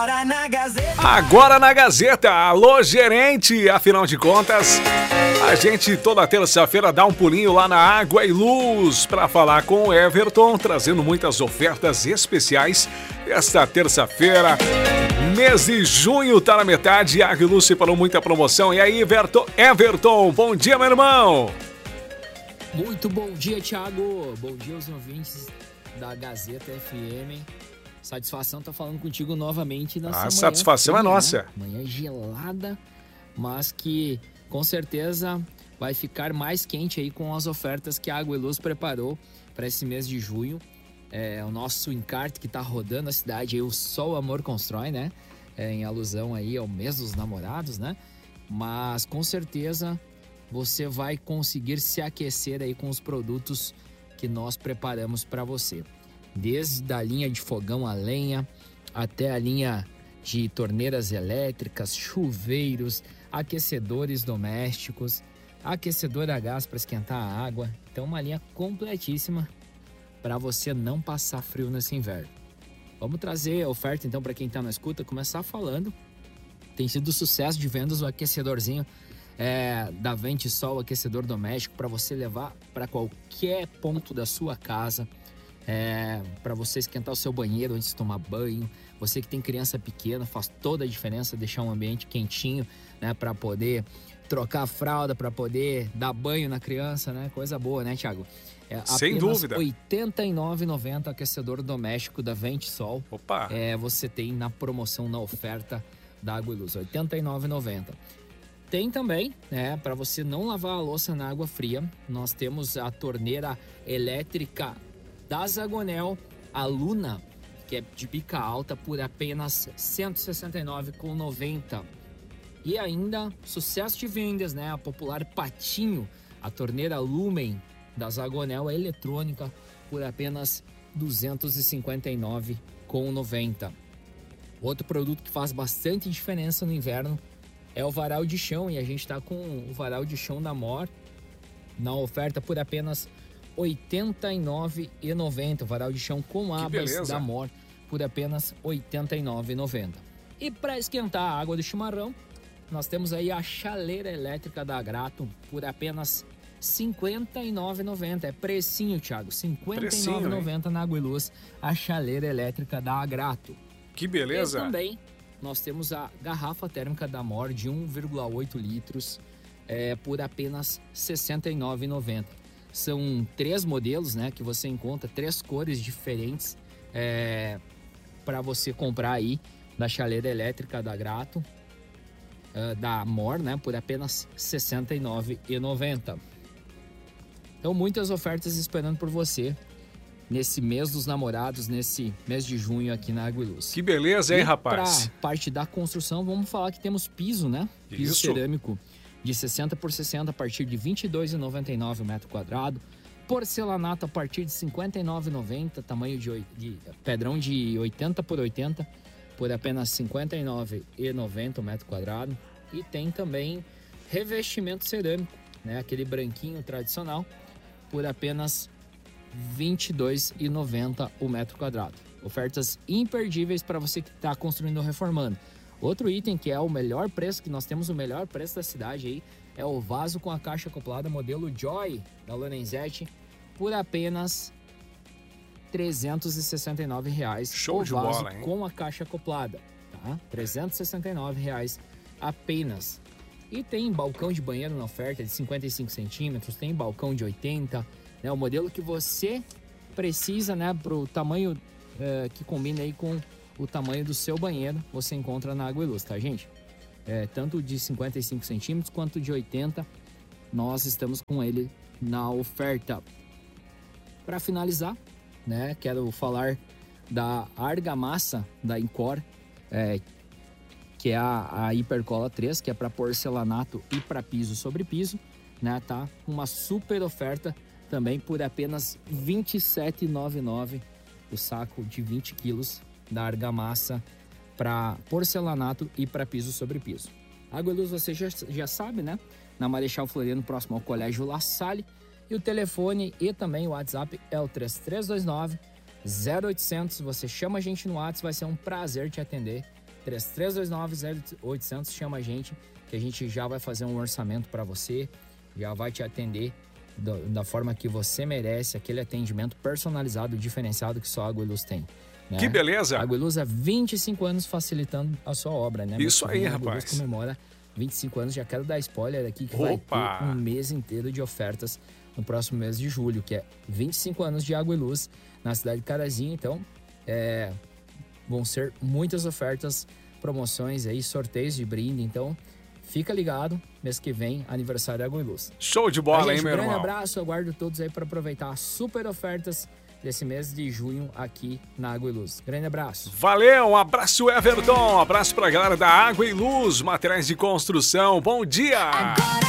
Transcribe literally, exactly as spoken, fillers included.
Agora na Gazeta, alô gerente, afinal de contas, a gente toda terça-feira dá um pulinho lá na Água e Luz para falar com o Everton, trazendo muitas ofertas especiais. Esta terça-feira, mês de junho tá na metade, a Água e Luz separou muita promoção. E aí, Everton, Everton, bom dia, meu irmão! Muito bom dia, Thiago, bom dia aos ouvintes da Gazeta F M. Satisfação tá falando contigo novamente nessa manhã. A satisfação fria, é nossa. Né? Manhã gelada, mas que com certeza vai ficar mais quente aí com as ofertas que a Água e Luz preparou para esse mês de junho. É o nosso encarte que tá rodando a cidade aí, o Sol Amor Constrói, né? É, em alusão aí ao mês dos namorados, né? Mas com certeza você vai conseguir se aquecer aí com os produtos que nós preparamos para você. Desde a linha de fogão a lenha até a linha de torneiras elétricas, chuveiros, aquecedores domésticos, aquecedor a gás para esquentar a água. Então uma linha completíssima para você não passar frio nesse inverno. Vamos trazer a oferta então para quem está na escuta, começar falando. Tem sido sucesso de vendas o aquecedorzinho é, da Ventisol, aquecedor doméstico, para você levar para qualquer ponto da sua casa. É, para você esquentar o seu banheiro antes de tomar banho. Você que tem criança pequena, faz toda a diferença deixar um ambiente quentinho, né, para poder trocar a fralda, para poder dar banho na criança, né? Coisa boa, né, Thiago? É, Sem dúvida. oitenta e nove reais e noventa centavos aquecedor doméstico da Ventisol. Opa! É, você tem na promoção, na oferta da Água e Luz, oitenta e nove reais e noventa centavos. Tem também, né, para você não lavar a louça na água fria, nós temos a torneira elétrica da Zagonel, a Luna, que é de bica alta, por apenas cento e sessenta e nove reais e noventa centavos. E ainda, sucesso de vendas, né? A popular Patinho, a torneira Lumen da Zagonel, a eletrônica, por apenas duzentos e cinquenta e nove reais e noventa centavos. Outro produto que faz bastante diferença no inverno é o varal de chão, e a gente está com o varal de chão da Mor na oferta por apenas oitenta e nove reais e noventa centavos, varal de chão com abas da Mor por apenas oitenta e nove reais e noventa centavos. E para esquentar a água do chimarrão, nós temos aí a chaleira elétrica da Grato por apenas cinquenta e nove reais e noventa centavos. É precinho, Thiago, cinquenta e nove reais e noventa centavos na Água e Luz, a chaleira elétrica da Grato. Que beleza! E também nós temos a garrafa térmica da Mor de um vírgula oito litros é, por apenas sessenta e nove reais e noventa centavos. São três modelos, né, que você encontra, três cores diferentes é, para você comprar aí da chaleira elétrica da Grato, uh, da Mor, né, por apenas sessenta e nove reais e noventa centavos. Então, muitas ofertas esperando por você nesse mês dos namorados, nesse mês de junho aqui na Água e Luz. Que beleza, hein, e rapaz? Para parte da construção, vamos falar que temos piso, né? Piso Isso. cerâmico de sessenta por sessenta a partir de vinte e dois reais e noventa e nove centavos o metro quadrado. Porcelanato a partir de cinquenta e nove reais e noventa centavos, tamanho de, de pedrão de oitenta por oitenta por apenas cinquenta e nove reais e noventa centavos o metro quadrado. E tem também revestimento cerâmico, né? Aquele branquinho tradicional, por apenas vinte e dois reais e noventa centavos o metro quadrado. Ofertas imperdíveis para você que está construindo ou reformando. Outro item que é o melhor preço, que nós temos o melhor preço da cidade aí, é o vaso com a caixa acoplada modelo Joy da Lorenzetti por apenas trezentos e sessenta e nove reais. Show o de vaso bola, hein? Com a caixa acoplada, tá? trezentos e sessenta e nove reais apenas. E tem balcão de banheiro na oferta de cinquenta e cinco centímetros, tem balcão de oitenta, né? O modelo que você precisa, né, pro tamanho é, que combina aí com o tamanho do seu banheiro, você encontra na Água e Luz, tá, gente? É, tanto de cinquenta e cinco centímetros quanto de oitenta, nós estamos com ele na oferta. Para finalizar, né, quero falar da argamassa da Incor, é, que é a, a Hipercola três, que é para porcelanato e para piso sobre piso, né, tá? Uma super oferta também por apenas vinte e sete reais e noventa e nove centavos o saco de vinte quilos da argamassa para porcelanato e para piso sobre piso. Água e Luz você já, já sabe, né? Na Marechal Floriano, próximo ao Colégio La Salle. E o telefone e também o WhatsApp é o três três dois nove, zero oitocentos. Você chama a gente no WhatsApp, vai ser um prazer te atender três três dois nove, zero oito zero zero, chama a gente, que a gente já vai fazer um orçamento para você, já vai te atender do, da forma que você merece, aquele atendimento personalizado, diferenciado que só a Água e Luz tem. Né? Que beleza! A Água e Luz há vinte e cinco anos facilitando a sua obra, né? Isso aí, a Água e Luz rapaz. comemora vinte e cinco anos, já quero dar spoiler aqui, que Opa! vai ter um mês inteiro de ofertas no próximo mês de julho, que é vinte e cinco anos de Água e Luz na cidade de Carazinho. Então, é, vão ser muitas ofertas, promoções aí, sorteios de brinde. Então, fica ligado, mês que vem, aniversário da Água e Luz. Show de bola, gente, hein, meu um grande irmão? abraço, aguardo todos aí para aproveitar as super ofertas desse mês de junho aqui na Água e Luz. Grande abraço. Valeu, um abraço, Everton. Um abraço pra galera da Água e Luz, materiais de construção. Bom dia! Agora